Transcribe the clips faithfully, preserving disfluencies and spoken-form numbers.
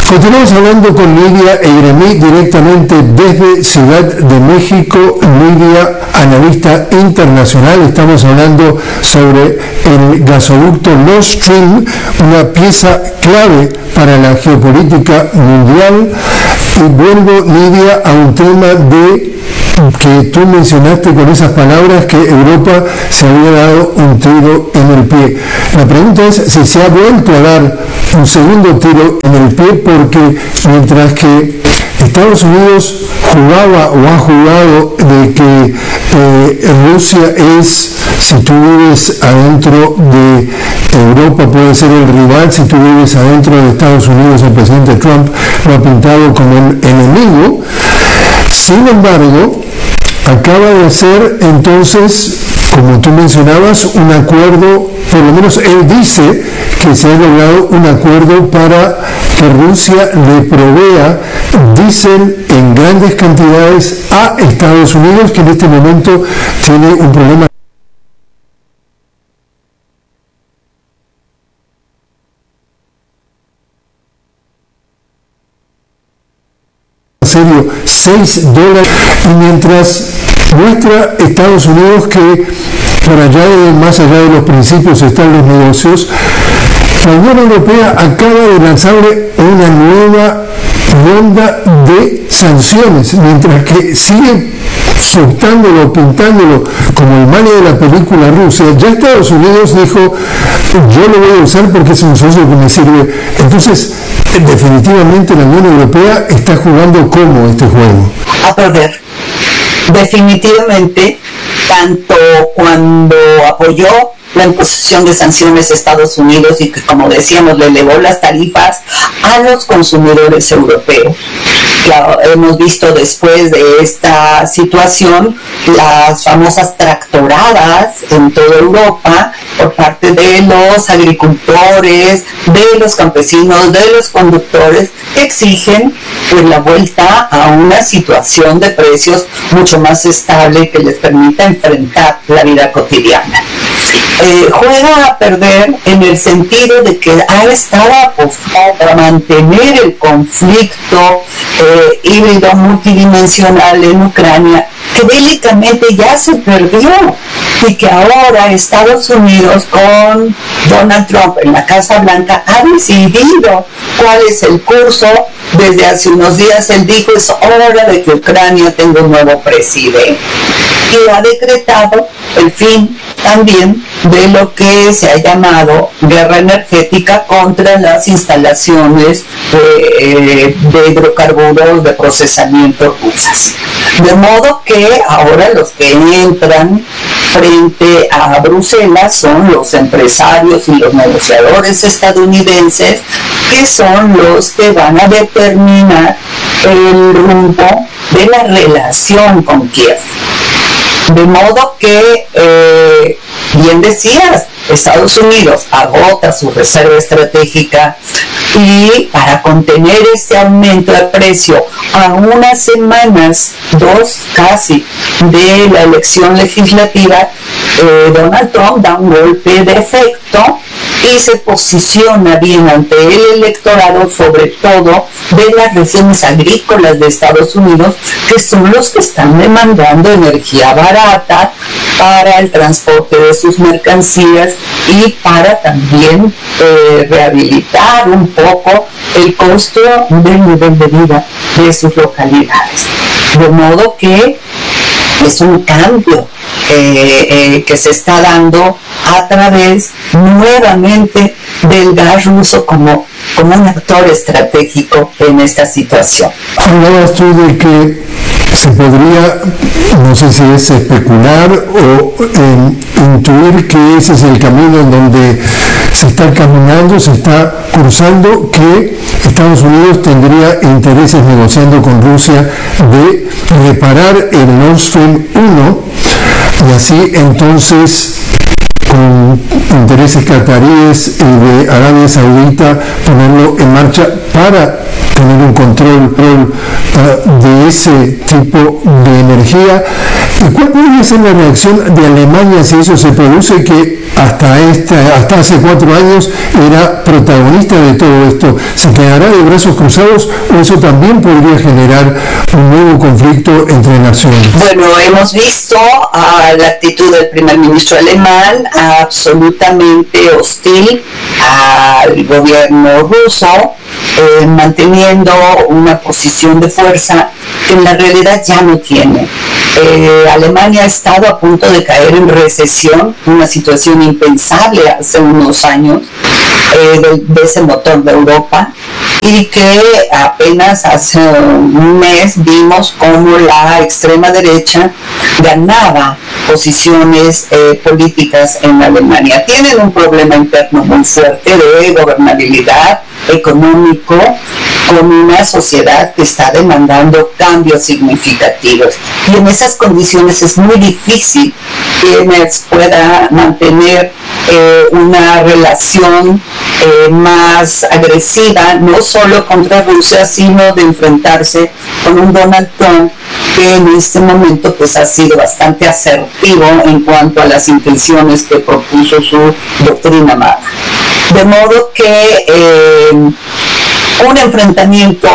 Continuamos hablando con Lidia Eiremí directamente desde Ciudad de México. Lidia, analista internacional, estamos hablando sobre el gasoducto Nord Stream, una pieza clave para la geopolítica mundial. Y vuelvo, Lidia, a un tema de que tú mencionaste con esas palabras, que Europa se había dado un tiro en el pie. La pregunta es si se ha vuelto a dar un segundo tiro en el pie, porque mientras que Estados Unidos jugaba o ha jugado de que eh, Rusia es, si tú vives adentro de Europa, puede ser el rival, si tú vives adentro de Estados Unidos, el presidente Trump lo ha pintado como un enemigo. Sin embargo, acaba de hacer entonces, como tú mencionabas, un acuerdo, por lo menos él dice que se ha logrado un acuerdo para que Rusia le provea diésel en grandes cantidades a Estados Unidos, que en este momento tiene un problema serio, seis dólares, y mientras muestra Estados Unidos que por allá de, más allá de los principios están los negocios, la Unión Europea acaba de lanzarle una nueva ronda de sanciones, mientras que sigue soltándolo, pintándolo como el malo de la película Rusia. Ya Estados Unidos dijo, yo lo voy a usar porque es un socio que me sirve. Entonces, definitivamente la Unión Europea está jugando como este juego. A perder. Definitivamente, tanto cuando apoyó la imposición de sanciones a Estados Unidos y que, como decíamos, le elevó las tarifas a los consumidores europeos. Ya hemos visto después de esta situación las famosas tractoradas en toda Europa por parte de los agricultores, de los campesinos, de los conductores, que exigen pues la vuelta a una situación de precios mucho más estable que les permita enfrentar la vida cotidiana. Eh, juega a perder en el sentido de que ha estado apostado para mantener el conflicto eh, híbrido multidimensional en Ucrania, que bélicamente ya se perdió, y que ahora Estados Unidos con Donald Trump en la Casa Blanca ha decidido cuál es el curso. Desde hace unos días él dijo, es hora de que Ucrania tenga un nuevo presidente, y ha decretado el fin también de lo que se ha llamado guerra energética contra las instalaciones de, de hidrocarburos de procesamiento rusas. De modo que ahora los que entran frente a Bruselas son los empresarios y los negociadores estadounidenses, que son los que van a determinar el rumbo de la relación con Kiev. De modo que, eh, bien decías, Estados Unidos agota su reserva estratégica, y para contener este aumento de precio a unas semanas, dos casi, de la elección legislativa, eh, Donald Trump da un golpe de efecto y se posiciona bien ante el electorado, sobre todo de las regiones agrícolas de Estados Unidos, que son los que están demandando energía barata para el transporte de sus mercancías y para también eh, rehabilitar un poco el costo del nivel de vida de sus localidades. De modo que es un cambio eh, eh, que se está dando a través nuevamente del gas ruso como, como un actor estratégico en esta situación. Hablabas tú de que se podría, no sé si es especular o eh, intuir que ese es el camino en donde se está caminando, se está cruzando, que Estados Unidos tendría intereses negociando con Rusia de reparar el Nord Stream uno, y así entonces con intereses cataríes y de Arabia Saudita ponerlo en marcha para tener un control uh, de ese tipo de energía. ¿Y cuál podría ser la reacción de Alemania si eso se produce, que hasta, esta, hasta hace cuatro años era protagonista de todo esto? ¿Se quedará de brazos cruzados o eso también podría generar un nuevo conflicto entre naciones? Bueno, hemos visto uh, la actitud del primer ministro alemán uh, absolutamente hostil al gobierno ruso, eh, manteniendo una posición de fuerza que en la realidad ya no tiene. Eh, Alemania ha estado a punto de caer en recesión, una situación impensable hace unos años, eh, de, de ese motor de Europa, y que apenas hace un mes vimos cómo la extrema derecha ganaba posiciones eh, políticas en Alemania. Tienen un problema interno muy fuerte de gobernabilidad, económico, con una sociedad que está demandando cambios significativos. Y en esas condiciones es muy difícil que Merz pueda mantener eh, una relación eh, más agresiva, no solo contra Rusia, sino de enfrentarse con un Donald Trump que en este momento pues ha sido bastante asertivo en cuanto a las intenciones que propuso su doctrina amada. De modo que eh, un enfrentamiento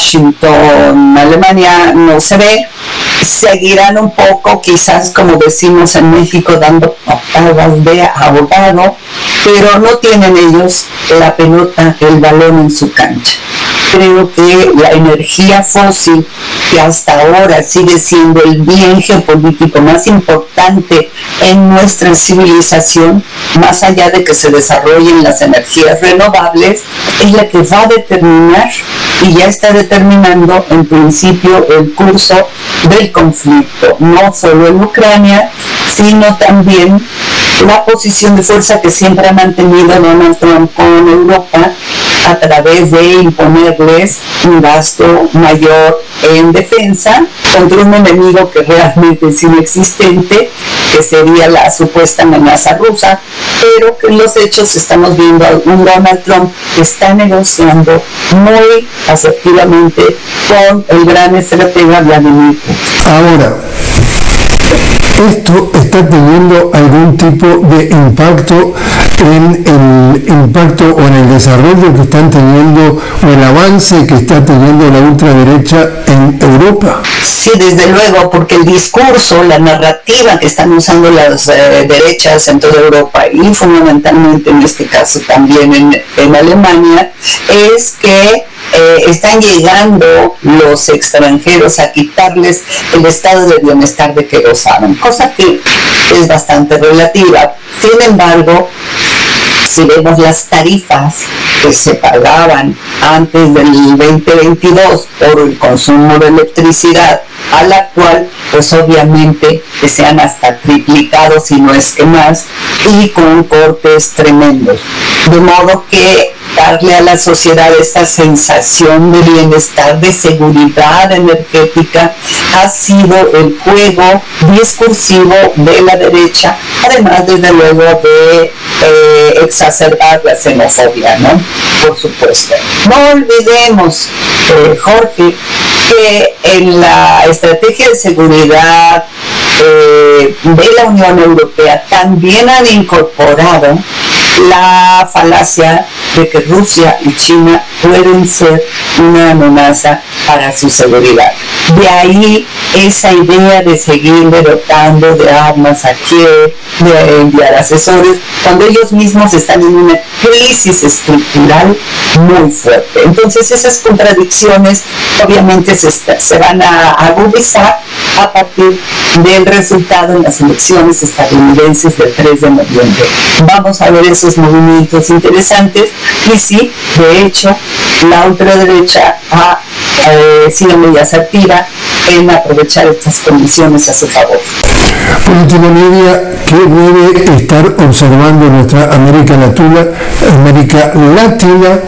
Washington-Alemania no se ve. Seguirán un poco, quizás como decimos en México, dando patadas de ahogado, pero no tienen ellos la pelota, el balón en su cancha. Creo que la energía fósil, que hasta ahora sigue siendo el bien geopolítico más importante en nuestra civilización, más allá de que se desarrollen las energías renovables, es la que va a determinar y ya está determinando en principio el curso del conflicto, no solo en Ucrania, sino también la posición de fuerza que siempre ha mantenido Donald Trump con Europa a través de imponerles un gasto mayor en defensa contra un enemigo que realmente es inexistente, que sería la supuesta amenaza rusa, pero que en los hechos estamos viendo a un Donald Trump que está negociando muy asertivamente con el gran estratega Vladimir Putin. Ahora, ¿esto está teniendo algún tipo de impacto en el impacto o en el desarrollo que están teniendo o el avance que está teniendo la ultraderecha en Europa? Sí, desde luego, porque el discurso, la narrativa que están usando las eh, derechas en toda Europa y fundamentalmente en este caso también en, en Alemania, es que Eh, están llegando los extranjeros a quitarles el estado de bienestar de que gozaban, cosa que es bastante relativa. Sin embargo, si vemos las tarifas que se pagaban antes del veinte veintidós por el consumo de electricidad, a la cual pues obviamente que se han hasta triplicado, si no es que más, y con cortes tremendos. De modo que darle a la sociedad esta sensación de bienestar, de seguridad energética, ha sido el juego discursivo de la derecha, además desde luego de eh, exacerbar la xenofobia, ¿no? Por supuesto. No olvidemos, eh, Jorge, que en la estrategia de seguridad eh, de la Unión Europea también han incorporado la falacia de que Rusia y China pueden ser una amenaza para su seguridad. De ahí esa idea de seguir dotando de armas a Kiev, de enviar asesores, cuando ellos mismos están en una crisis estructural muy fuerte. Entonces esas contradicciones obviamente se, se van a agudizar a partir del resultado en las elecciones estadounidenses del tres de noviembre. Vamos a ver esos movimientos interesantes y sí, de hecho, la ultraderecha ha eh, sido muy asertiva en aprovechar estas condiciones a su favor. Por último, Lidia, ¿qué debe estar observando nuestra América Latina, América Latina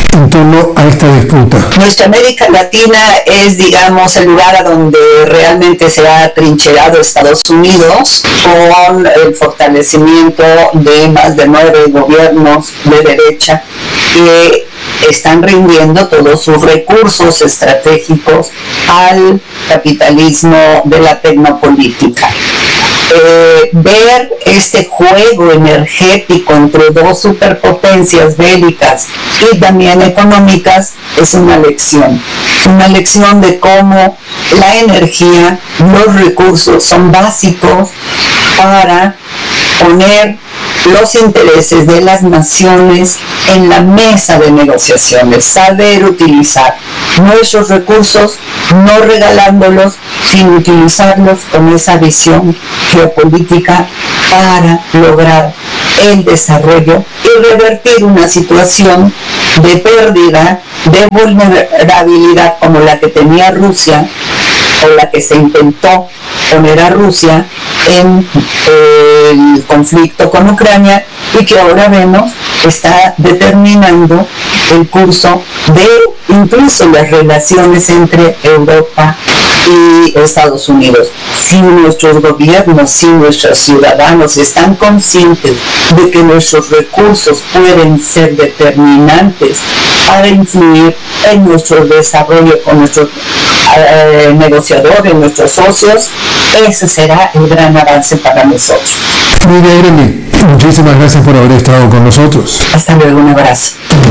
en torno a esta disputa? Nuestra América Latina es, digamos, el lugar a donde realmente se ha trincherado Estados Unidos con el fortalecimiento de más de nueve gobiernos de derecha que están rindiendo todos sus recursos estratégicos al capitalismo de la tecnopolítica. Eh, ver este juego energético entre dos superpotencias bélicas y también económicas es una lección, una lección de cómo la energía, los recursos son básicos para poner los intereses de las naciones en la mesa de negociaciones, saber utilizar nuestros recursos, no regalándolos, sino utilizarlos con esa visión geopolítica para lograr el desarrollo y revertir una situación de pérdida, de vulnerabilidad como la que tenía Rusia o la que se intentó poner a Rusia en eh, el conflicto con Ucrania y que ahora vemos está determinando el curso de incluso las relaciones entre Europa y Estados Unidos. Si nuestros gobiernos, si nuestros ciudadanos están conscientes de que nuestros recursos pueden ser determinantes para influir en nuestro desarrollo con nuestros eh, negociadores, nuestros socios, ese será el gran avance para nosotros. Muy bien, Irene, muchísimas gracias por haber estado con nosotros. Hasta luego, un abrazo.